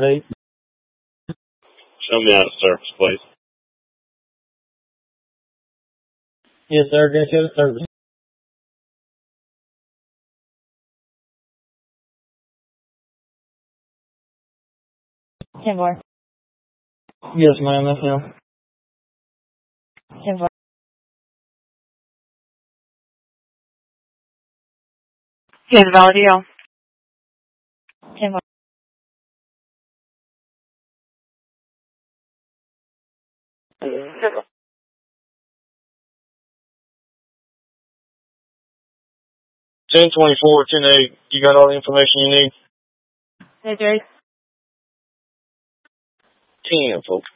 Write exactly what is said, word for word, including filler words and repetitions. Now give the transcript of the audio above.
Hey. Show me out of service, please. Yes, sir. Gonna show the service. ten four. Yes, ma'am. That's him. ten four. Yes, Valadio. ten four. ten twenty-four, ten eight. You got all the information you need? That's right. ten, folks.